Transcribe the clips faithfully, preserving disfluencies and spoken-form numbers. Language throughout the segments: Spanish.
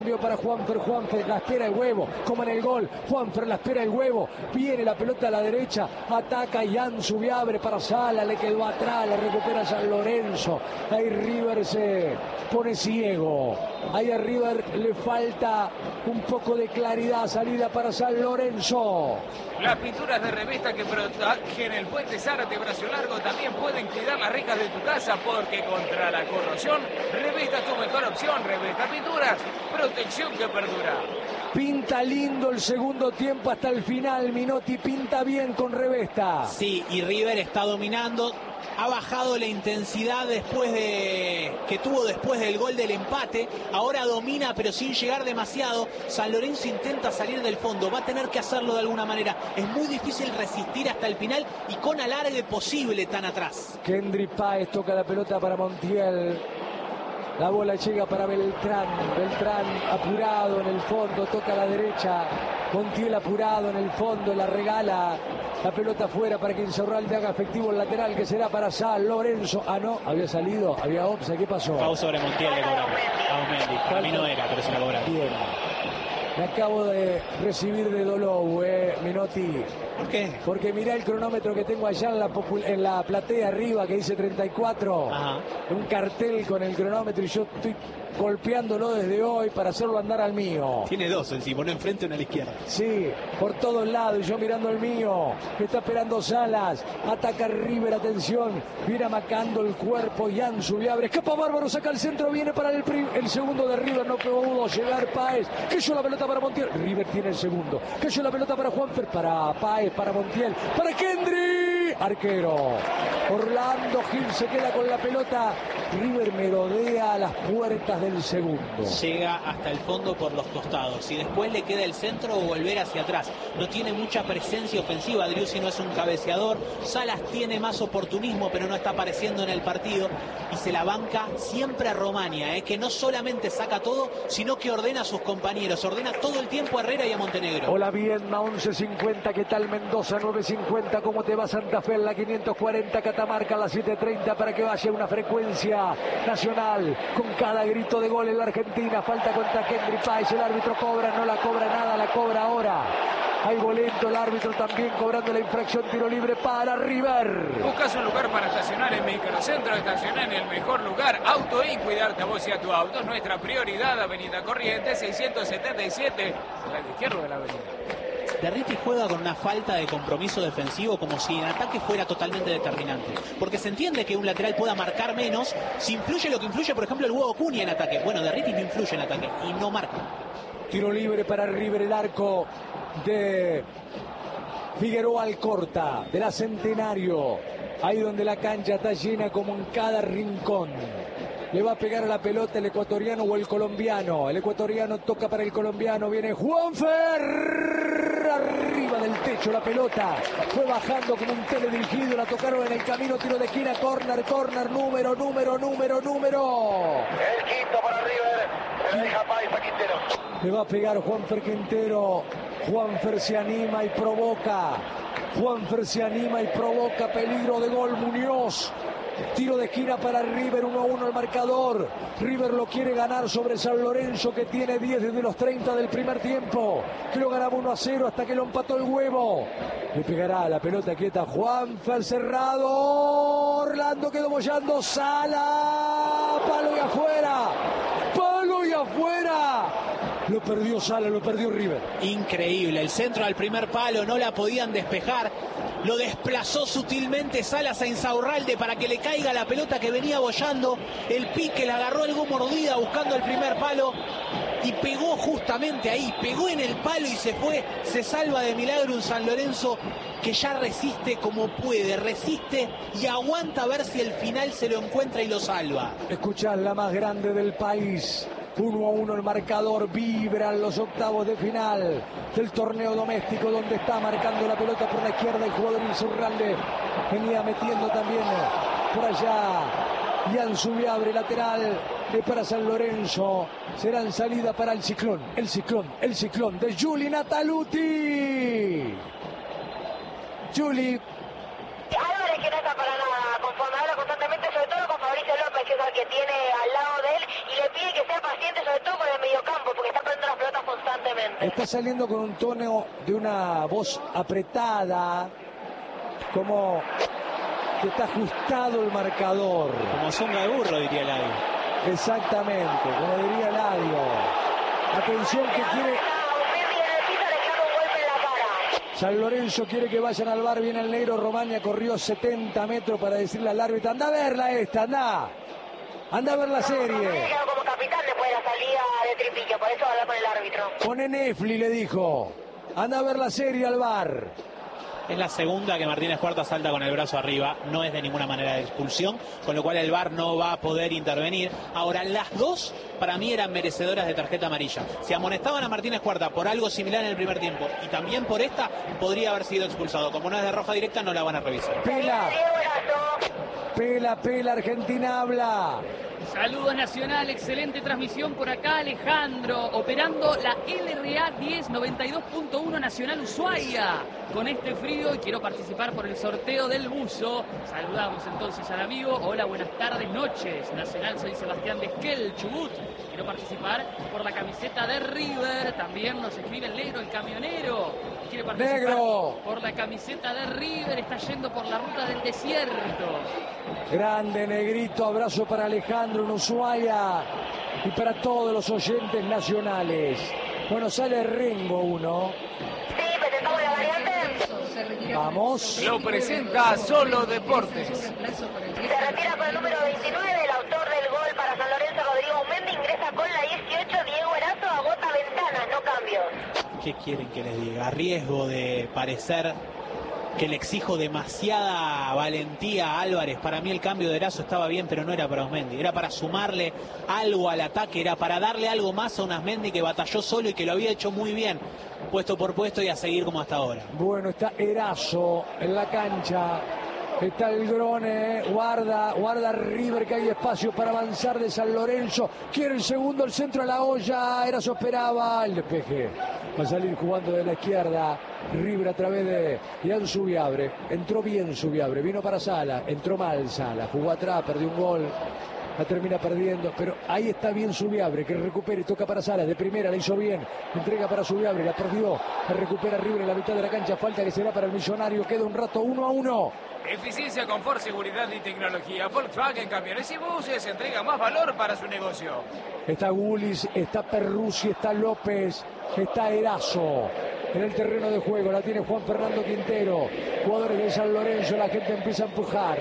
Para Juanfer, Juanfer la espera el huevo, como en el gol, Juanfer la espera el huevo, viene la pelota a la derecha, ataca Ian Subiabre para Sala, le quedó atrás, la recupera San Lorenzo, ahí River se pone ciego, ahí a River le falta un poco de claridad, salida para San Lorenzo. Las pinturas de Revesta que protegen el puente Zárate Brazo Largo también pueden cuidar las rejas de tu casa, porque contra la corrosión, Revesta es tu mejor opción. Revesta Pinturas, protección que perdura. Pinta lindo el segundo tiempo hasta el final, Minotti pinta bien con Revesta. Sí, y River está dominando. Ha bajado la intensidad después de que tuvo después del gol del empate. Ahora domina, pero sin llegar demasiado. San Lorenzo intenta salir del fondo. Va a tener que hacerlo de alguna manera. Es muy difícil resistir hasta el final y con alargue posible tan atrás. Kendry Páez toca la pelota para Montiel. La bola llega para Beltrán. Beltrán apurado en el fondo, toca a la derecha. Montiel apurado en el fondo, la regala. La pelota afuera para que Insaurralde haga efectivo el lateral, que será para San Lorenzo. Ah, no, había salido, había offside. ¿Qué pasó? Pau sobre Montiel le cobraron a Osmendi. Para mí no era, pero se la cobraron. Bien. Me acabo de recibir de Dolou, eh, Minotti. ¿Por qué? Porque mirá el cronómetro que tengo allá en la, en la platea arriba, que dice treinta y cuatro. Ajá. Un cartel con el cronómetro y yo estoy golpeándolo desde hoy para hacerlo andar al mío. Tiene dos encima, uno enfrente y uno a la izquierda. Sí, por todos lados, y yo mirando el mío. Me está esperando Salas. Ataca River, atención. Viene amacando el cuerpo. Ian Subiabre. Escapa bárbaro, saca el centro. Viene para el, el segundo de River. No pudo llegar Páez. Cayó la pelota para Montiel. River tiene el segundo. Cayó la pelota para Juanfer. Para Páez, para Montiel. Para Kendry. Arquero. Orlando Gil se queda con la pelota. River merodea a las puertas del segundo. Llega hasta el fondo por los costados y después le queda el centro o volver hacia atrás. No tiene mucha presencia ofensiva. Driussi no es un cabeceador. Salas tiene más oportunismo, pero no está apareciendo en el partido. Y se la banca siempre a Romania, ¿eh? Que no solamente saca todo, sino que ordena a sus compañeros. Ordena todo el tiempo a Herrera y a Montenegro. Hola Viedma, once cincuenta. ¿Qué tal Mendoza? nueve cincuenta. ¿Cómo te va Santa Fe en la quinientos cuarenta? Catamarca la siete treinta para que vaya una frecuencia nacional con cada grito de gol en la Argentina. Falta contra Kendry Páez. El árbitro cobra, no la cobra nada, la cobra ahora. Hay bolento, el árbitro también cobrando la infracción. Tiro libre para River. Buscas un lugar para estacionar en Microcentro. Estacionar en el mejor lugar. Auto y cuidarte a vos y a tu auto es nuestra prioridad. Avenida Corrientes seiscientos setenta y siete. A la izquierda de la avenida. Derriti juega con una falta de compromiso defensivo, como si en ataque fuera totalmente determinante. Porque se entiende que un lateral pueda marcar menos si influye lo que influye, por ejemplo, el Huevo Cunha en ataque. Bueno, Derriti no influye en ataque y no marca. Tiro libre para River, el arco de Figueroa Alcorta, de la Centenario. Ahí donde la cancha está llena como en cada rincón. Le va a pegar a la pelota el ecuatoriano o el colombiano. El ecuatoriano toca para el colombiano. Viene Juanfer. Arriba del techo la pelota. Fue bajando como un teledirigido. La tocaron en el camino. Tiro de esquina. Corner, corner. Número, número, número, número. El quinto para River. Le deja Páez a Quintero. Le va a pegar Juanfer Quintero. Juanfer se anima y provoca. Juanfer se anima y provoca. Peligro de gol Muñoz. Tiro de esquina para River, uno a uno el marcador. River lo quiere ganar sobre San Lorenzo, que tiene diez desde los treinta del primer tiempo. Que lo ganaba uno a cero hasta que lo empató el Huevo. Le pegará la pelota quieta Juanfer, cerrado. Orlando quedó bollando. Sala. Palo y afuera. Palo y afuera. Lo perdió Sala, lo perdió River. Increíble, el centro al primer palo, no la podían despejar. Lo desplazó sutilmente Salas a Insaurralde para que le caiga la pelota que venía bollando. El pique la agarró algo mordida buscando el primer palo y pegó justamente ahí, pegó en el palo y se fue. Se salva de milagro un San Lorenzo que ya resiste como puede, resiste y aguanta a ver si el final se lo encuentra y lo salva. Escuchás la más grande del país. uno a uno el marcador, vibran los octavos de final del torneo doméstico, donde está marcando la pelota por la izquierda el jugador Insaurralde. Venía metiendo también por allá Ian Subiabre, lateral de para San Lorenzo. Será en salida para el Ciclón, el Ciclón, el Ciclón de Juli Nataluti. Juli. Álvarez, que no está para nada conforme, habla constantemente, sobre todo con Fabricio López, que es el que tiene al lado de él, y le pide que que ser paciente, sobre todo con el mediocampo, porque está perdiendo las pelotas constantemente. Está saliendo con un tono de una voz apretada, como que está ajustado el marcador. Como zunga de burro, diría Eladio. Exactamente, como diría Eladio. Atención que quiere... San Lorenzo quiere que vayan al bar, viene el negro. Romagna corrió setenta metros para decirle al árbitro: anda a verla esta, anda. Anda a ver la serie. Romagna quedó como capitán después de la salida de Tripillo, por eso habla con el árbitro. Pone Nefli, le dijo. Anda a ver la serie al bar. Es la segunda que Martínez Cuarta salta con el brazo arriba, no es de ninguna manera de expulsión, con lo cual el V A R no va a poder intervenir. Ahora, las dos para mí eran merecedoras de tarjeta amarilla. Si amonestaban a Martínez Cuarta por algo similar en el primer tiempo y también por esta, podría haber sido expulsado. Como no es de roja directa, no la van a revisar. Pela, pela, pela, Argentina habla. Saludos Nacional, excelente transmisión por acá, Alejandro, operando la L R A diez noventa y dos punto uno Nacional Ushuaia. Con este frío y quiero participar por el sorteo del buzo. Saludamos entonces al amigo. Hola, buenas tardes, noches. Nacional, soy Sebastián de Esquel, Chubut. Quiero participar por la camiseta de River. También nos escribe el negro, el camionero. Quiere participar Negro. por la camiseta de River. Está yendo por la ruta del desierto. Grande, negrito, abrazo para Alejandro en Ushuaia y para todos los oyentes nacionales. Bueno, sale Rengo uno. Sí, presentamos la variante. Vamos. Lo presenta Solo Deportes. Se retira con el número veintinueve, el autor del gol para San Lorenzo, Rodrigo Mendy. Ingresa con la dieciocho, Diego Erazo, agota ventanas, no cambios. ¿Qué quieren que les diga? A riesgo de parecer que le exijo demasiada valentía a Álvarez. Para mí el cambio de Erazo estaba bien, pero no era para Osmendi. Era para sumarle algo al ataque, era para darle algo más a un Osmendi que batalló solo y que lo había hecho muy bien, puesto por puesto, y a seguir como hasta ahora. Bueno, está Erazo en la cancha. Está el Grone, guarda, guarda River, que hay espacio para avanzar de San Lorenzo. Quiere el segundo, el centro a la olla. Erazo esperaba el despeje. Va a salir jugando de la izquierda. River a través de Ian Subiabre. Entró bien Subiabre, vino para Sala. Entró mal Sala, jugó atrás, perdió un gol. La termina perdiendo, pero ahí está bien Subiabre, que recupera y toca para Salas, de primera la hizo bien, entrega para Subiabre, la perdió, la recupera River en la mitad de la cancha, falta que será para el Millonario, queda un rato uno a uno. Eficiencia, confort, seguridad y tecnología. Volkswagen Camiones y Buses entrega más valor para su negocio. Está Gulis, está Perruzzi, está López, está Erazo. En el terreno de juego la tiene Juan Fernando Quintero. Jugadores de San Lorenzo, la gente empieza a empujar.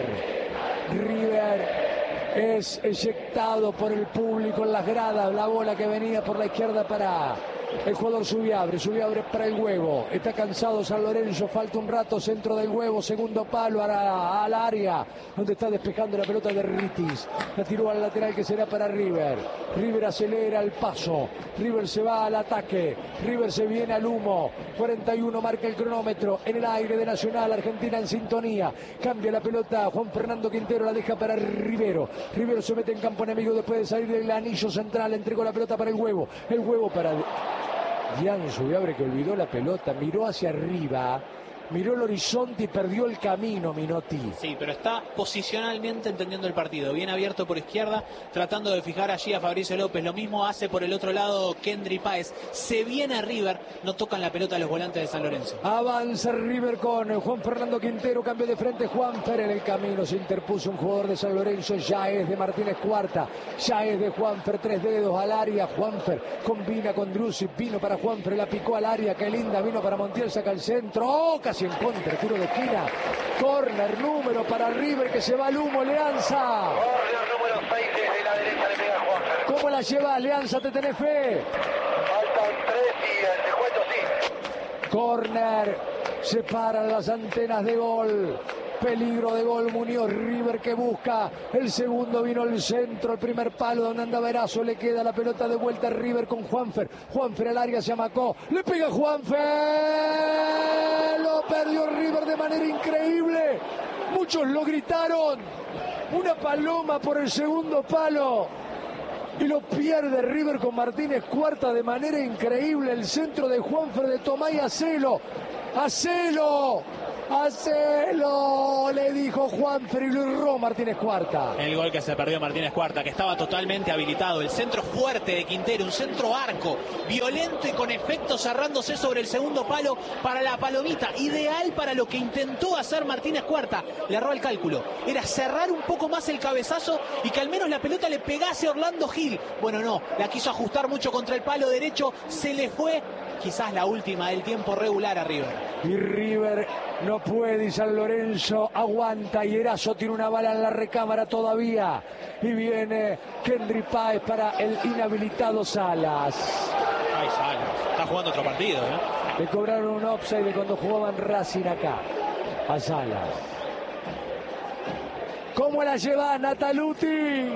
River es eyectado por el público en las gradas. La bola que venía por la izquierda para el jugador Subiabre. Subiabre para el Huevo. Está cansado San Lorenzo. Falta un rato. Centro del Huevo. Segundo palo a, al área, donde está despejando la pelota de Ritis. La tiró al lateral, que será para River. River acelera el paso. River se va al ataque. River se viene al humo. cuarenta y uno marca el cronómetro. En el aire de Nacional. Argentina en sintonía. Cambia la pelota. Juan Fernando Quintero la deja para Rivero. Rivero se mete en campo enemigo después de salir del anillo central. Entregó la pelota para el Huevo. El Huevo para Ian Subiabre, que olvidó la pelota. Miró hacia arriba. Miró el horizonte y perdió el camino, Minotti. Sí, pero está posicionalmente entendiendo el partido. Bien abierto por izquierda, tratando de fijar allí a Fabricio López. Lo mismo hace por el otro lado Kendry Páez. Se viene a River, no tocan la pelota a los volantes de San Lorenzo. Avanza River con Juan Fernando Quintero. Cambio de frente Juanfer. En el camino se interpuso un jugador de San Lorenzo. Ya es de Martínez Cuarta. Ya es de Juanfer. Tres dedos al área. Juanfer combina con Druzzi. Vino para Juanfer. La picó al área. Qué linda. Vino para Montiel. Saca el centro. ¡Oh! Casi en contra, tiro de esquina, corner número para River, que se va al humo. Leanza, Corner número seis, desde la derecha le pega Juanfer. ¿cómo la lleva Leanza? ¿Te tenés fe? Faltan tres y el descuento sí. Corner, separan las antenas de gol. Peligro de gol, Muñoz. River que busca el segundo, vino el centro, el primer palo donde andaba Erazo. Le queda la pelota de vuelta a River con Juanfer. Juanfer al área, se amacó, le pega Juanfer. Lo perdió River de manera increíble. Muchos lo gritaron. Una paloma por el segundo palo. Y lo pierde River con Martínez Cuarta de manera increíble. El centro de Juanfer de Tomás y Acelo. Acelo. ¡Hacelo! Le dijo Juanfer y lo erró Martínez Cuarta. El gol que se perdió Martínez Cuarta, que estaba totalmente habilitado. El centro fuerte de Quintero, un centro arco, violento y con efecto cerrándose sobre el segundo palo para la palomita. Ideal para lo que intentó hacer Martínez Cuarta. Le erró el cálculo. Era cerrar un poco más el cabezazo y que al menos la pelota le pegase a Orlando Gil. Bueno, no, la quiso ajustar mucho contra el palo derecho. Se le fue quizás la última del tiempo regular a River. Y River no puede, y San Lorenzo aguanta, y Erazo tiene una bala en la recámara todavía. Y viene Kendry Páez para el inhabilitado Salas. Ay, Salas, está jugando otro partido, ¿eh? Le cobraron un offside de cuando jugaban Racing acá, a Salas. ¿Cómo la lleva Nataluti?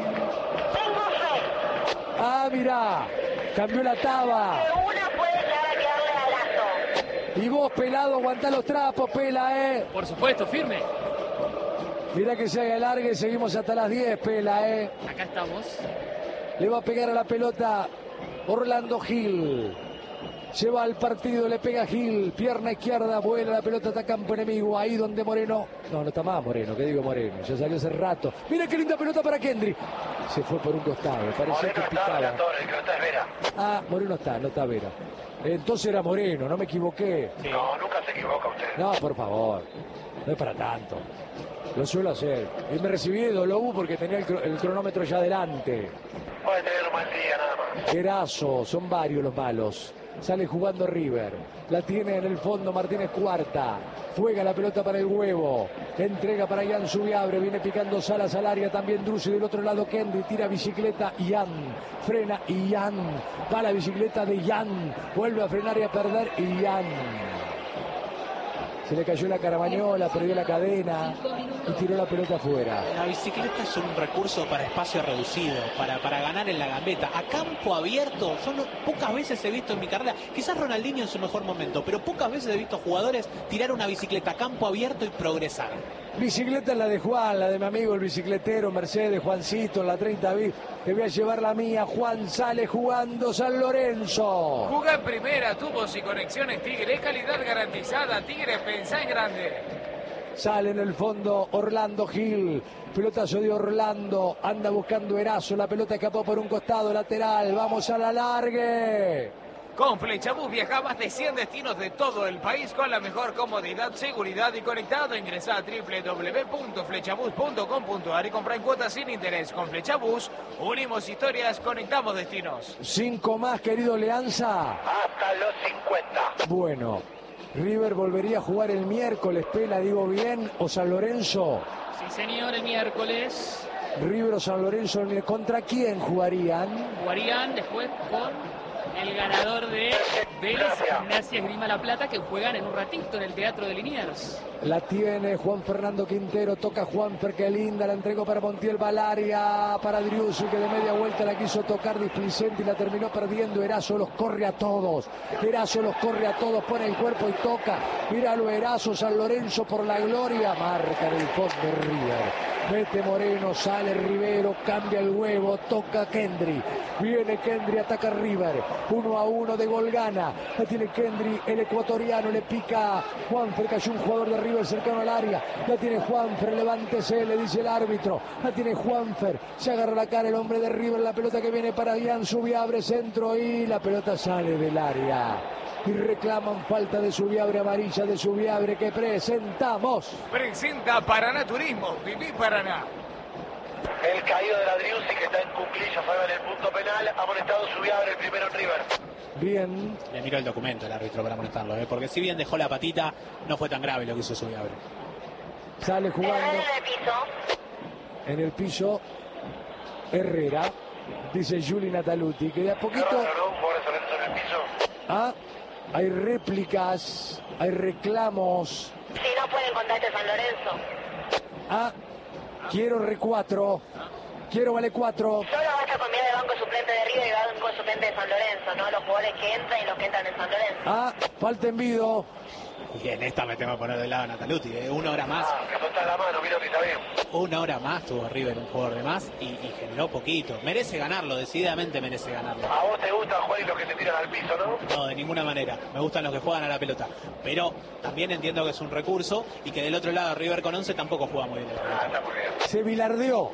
Ah, mirá, cambió la taba. Una puede llegar a quedarle a Lazo. Y vos, pelado, aguantá los trapos, pela, eh. Por supuesto, firme. Mirá que se haga largue, seguimos hasta las diez, pela, eh. Acá estamos. Le va a pegar a la pelota Orlando Gil. Lleva al partido, le pega Gil, pierna izquierda, vuela la pelota, está campo enemigo, ahí donde Moreno, no, no está más Moreno, que digo Moreno, ya salió hace rato. Mira qué linda pelota para Kendry. Se fue por un costado, parecía que picaba. Ah, Moreno está, no está Vera. Entonces era Moreno, no me equivoqué. No, nunca se equivoca usted. No, por favor, no es para tanto. Lo suelo hacer. Y me recibí de W porque tenía el, cro- el cronómetro ya adelante. Puede tener un mal día nada más. Erazo, son varios los malos. Sale jugando River. La tiene en el fondo Martínez Cuarta. Juega la pelota para el huevo. Entrega para Ian Subiabre. Viene picando Salas al área. También Drusi del otro lado. Kendry tira bicicleta. Ian frena. Ian. Va la bicicleta de Ian. Vuelve a frenar y a perder. Ian. Se le cayó la carabañola, perdió la cadena y tiró la pelota afuera. La bicicleta es un recurso para espacio reducido, para, para ganar en la gambeta. A campo abierto, yo no- pocas veces he visto en mi carrera, quizás Ronaldinho en su mejor momento, pero pocas veces he visto jugadores tirar una bicicleta a campo abierto y progresar. Bicicleta es la de Juan, la de mi amigo el bicicletero, Mercedes, Juancito, en la treinta bis. Te voy a llevar la mía. Juan sale jugando San Lorenzo. Juega en primera, tubos y conexiones Tigre, calidad garantizada. Tigre, pensá en grande. Sale en el fondo Orlando Gil. Pelotazo de Orlando. Anda buscando Erazo. La pelota escapó por un costado lateral. Vamos a la largue. Con Flechabús viaja a más de cien destinos de todo el país con la mejor comodidad, seguridad y conectado. Ingresá a doble u doble u doble u punto flechabús punto com punto a r y compra en cuotas sin interés. Con Flechabús unimos historias, conectamos destinos. Cinco más, querido Leanza. Hasta los cincuenta. Bueno, River volvería a jugar el miércoles, Pela, digo bien, o San Lorenzo. Sí, señor, el miércoles. River o San Lorenzo, el miércoles. ¿Contra quién jugarían? Jugarían después con el ganador de Vélez, Gimnasia Esgrima La Plata, que juegan en un ratito en el Teatro de Liniers. La tiene Juan Fernando Quintero, toca Juanfer, qué linda, la entregó para Montiel Valaria, para Driussi, que de media vuelta la quiso tocar displicente y la terminó perdiendo. Erazo los corre a todos, Erazo los corre a todos, pone el cuerpo y toca. Míralo, Erazo, San Lorenzo por la gloria, marca en el fondo de River. Mete Moreno, sale Rivero, cambia el huevo, toca Kendry. Viene Kendry, ataca River. Uno a uno de gol gana. La tiene Kendry, el ecuatoriano, le pica Juanfer, cayó un jugador de River cercano al área. La tiene Juanfer, levántese, le dice el árbitro. La tiene Juanfer, se agarra la cara el hombre de River. La pelota que viene para Ian Subiabre, centro y la pelota sale del área. Y reclaman falta de Subiabre, amarilla de Subiabre, que presentamos. Presenta Paraná Turismo, viví Paraná. El caído de la Driussi que está en cuclillas, salva en el punto penal. Amonestado Subiabre, el primero en River. Bien, Le miró el documento el árbitro para amonestarlo, ¿eh? Porque si bien dejó la patita, no fue tan grave lo que hizo Subiabre. sale jugando En el piso. en el piso Herrera, dice Juli Nataluti, que de a No, poquito no, no, un jugador de San Lorenzo en el piso. ah, hay réplicas, hay reclamos. Si no pueden contarte San Lorenzo. Ah, quiero R cuatro, quiero vale cuatro. Solo basta con mirar el banco suplente de River y el banco suplente de San Lorenzo, ¿no? Los jugadores que entran y los que entran en San Lorenzo. Ah, falta en Vido. Y en esta me tengo que poner del lado de Nataluti, ¿eh? Una hora más. Ah, que soltá la mano, mira que está bien. Una hora más tuvo River, un jugador de más, y, y generó poquito. Merece ganarlo, decididamente merece ganarlo. A vos te gusta jugar y los que te tiran al piso, ¿no? No, de ninguna manera. Me gustan los que juegan a la pelota. Pero también entiendo que es un recurso y que del otro lado River con once tampoco juega muy bien. Ah, está muy bien. Se bilardeó.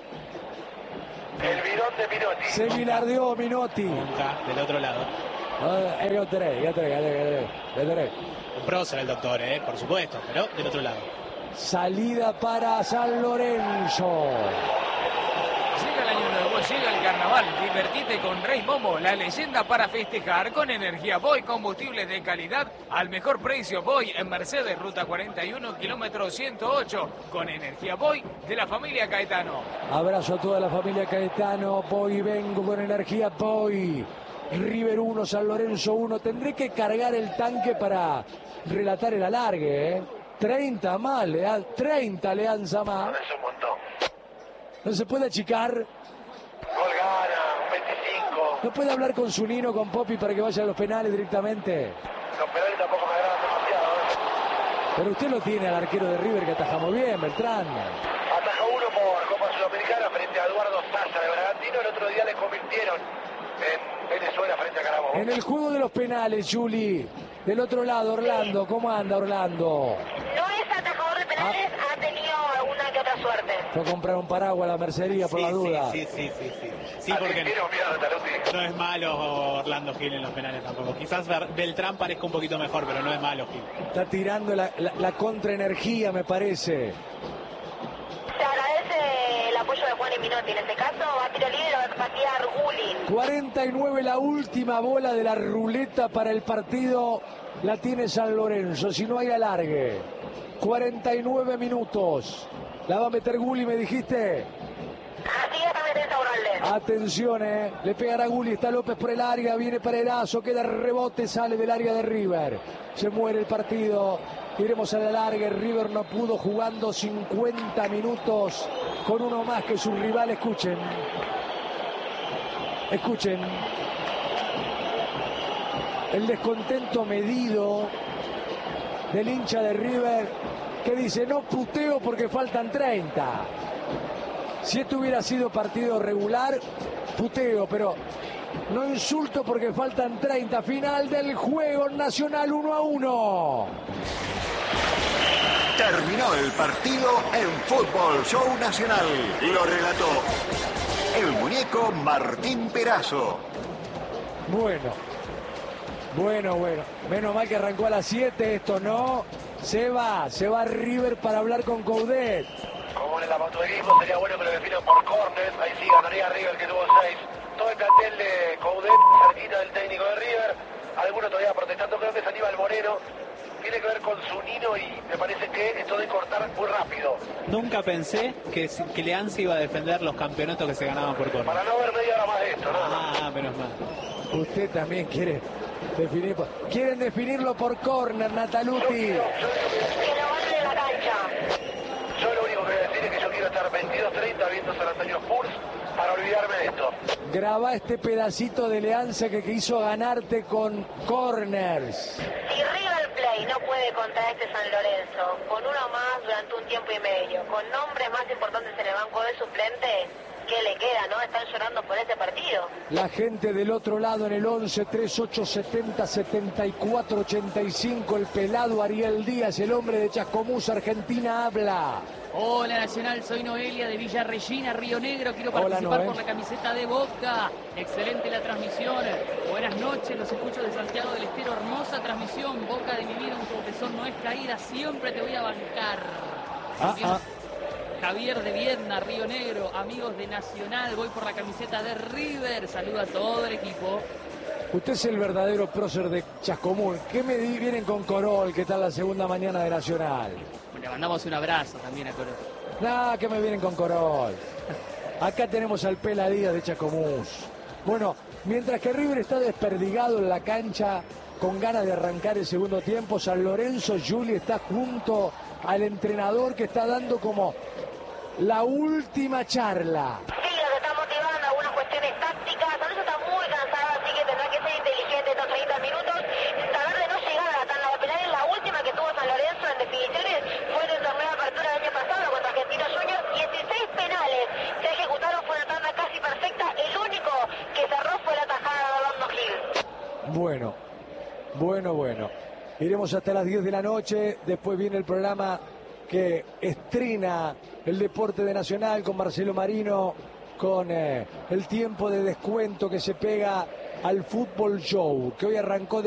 El bidón de Minotti. Se bilardeó Minotti. Nunca del otro lado. Ah, io tre, io tre, io tre, io tre. Un prócer el doctor, ¿eh? Por supuesto, pero del otro lado. Salida para San Lorenzo. Llega el año nuevo, llega el carnaval. Divertite con Rey Momo, la leyenda para festejar con energía Boy, combustibles de calidad al mejor precio. Boy en Mercedes, ruta cuarenta y uno, kilómetro ciento ocho, con energía Boy de la familia Caetano. Abrazo a toda la familia Caetano. Voy, vengo con energía, voy. River uno, San Lorenzo uno. Tendré que cargar el tanque para relatar el alargue, ¿eh? treinta más, le dan, treinta le dan Samá. Es un montón. No se puede achicar. Gol gana, un veinticinco. No puede hablar con Zunino, con Popi para que vaya a los penales directamente. Los penales tampoco me agradan demasiado, ¿eh? Pero usted lo tiene al arquero de River que ataja muy bien, Beltrán. Atajó uno por Copa Sudamericana frente a Eduardo Sasa de Bragantino. El otro día le convirtieron en Venezuela frente a Carabobo. En el juego de los penales, Juli. Del otro lado, Orlando. ¿Cómo anda, Orlando? No es atajador de penales, ha tenido alguna que otra suerte. Fue a comprar un paraguas a la mercería por Sí, la duda. Sí, sí, sí, sí. Sí, porque Argentino, mira, Nataluti. no es malo Orlando Gil en los penales tampoco. Quizás Beltrán parezca un poquito mejor, pero no es malo Gil. Está tirando la, la, la contraenergía, me parece. Se agradece el apoyo de Juan y Minotti. En este caso va a tirar libre y va a patear Gulli. cuarenta y nueve la última bola de la ruleta para el partido. La tiene San Lorenzo, si no hay alargue. cuarenta y nueve minutos. La va a meter Gulli, me dijiste. Así es, también está Uralde. Atención, eh. Le pegará Gulli, está López por el área, viene Pereirazo, queda rebote, sale del área de River. Se muere el partido. Iremos al alargue. River no pudo jugando cincuenta minutos con uno más que su rival. Escuchen. Escuchen. El descontento medido del hincha de River que dice no puteo porque faltan treinta. Si esto hubiera sido partido regular, puteo, pero no insulto porque faltan treinta. Final del juego, Nacional uno a uno. Terminó el partido en Fútbol Show Nacional. Lo relató el muñeco Martín Perazo. Bueno, bueno, bueno. Menos mal que arrancó a las siete esto, ¿no? Se va, se va River para hablar con Coudet. Como en el amateurismo, sería bueno que lo definan por córner. Ahí sí ganaría River, que tuvo seis. Todo el plantel de Coudet, cerquita del técnico de River. Algunos todavía protestando, creo que es Aníbal Moreno. Tiene que ver con Zunino y me parece que esto de cortar muy rápido. Nunca pensé que, que Leanza iba a defender los campeonatos que se ganaban por córner. Para no ver media hora más de esto, ¿no? Ah, menos mal. Usted también quiere definir. por- Quieren definirlo por córner, Nataluti. Que lo gane de la cancha. Yo lo único que voy a decir es que yo quiero estar veintidós treinta viendo San Antonio Spurs para olvidarme de esto. Graba este pedacito de Leanza que quiso ganarte con corners. Si River Plate no puede contra este San Lorenzo, con uno más durante un tiempo y medio, con nombres más importantes en el banco de suplentes, ¿qué le queda, no? Están llorando por ese partido. La gente del otro lado en el once, treinta y ocho, setenta, setenta y cuatro, ochenta y cinco. El pelado Ariel Díaz, el hombre de Chascomús, Argentina, habla. Hola Nacional, soy Noelia de Villa Regina, Río Negro. Quiero Hola, participar Noel. por la camiseta de Boca. Excelente la transmisión. Buenas noches, los escucho de Santiago del Estero. Hermosa transmisión. Boca de mi vida, un tropezón no es caída. Siempre te voy a bancar. Ah, También ah. Javier de Viedma, Río Negro. Amigos de Nacional, voy por la camiseta de River. Saludo a todo el equipo. Usted es el verdadero prócer de Chascomús. ¿Qué me di- vienen con Corol? ¿Qué tal la segunda mañana de Nacional? Le mandamos un abrazo también a Coro. Nada, que me vienen con Corol. Acá tenemos al Pela Díaz de Chascomús. Bueno, mientras que River está desperdigado en la cancha con ganas de arrancar el segundo tiempo, San Lorenzo Juli está junto al entrenador que está dando como la última charla. Sí, los está motivando algunas cuestiones tácticas. San Lorenzo está muy cansado, así que tendrá que ser inteligente estos treinta minutos. Tratar de no llegar a la tanda de penales. La última que tuvo San Bueno, bueno. Iremos hasta las diez de la noche. Después viene el programa que estrena el deporte de Nacional con Marcelo Marino, con eh, el tiempo de descuento que se pega al Fútbol Show, que hoy arrancó de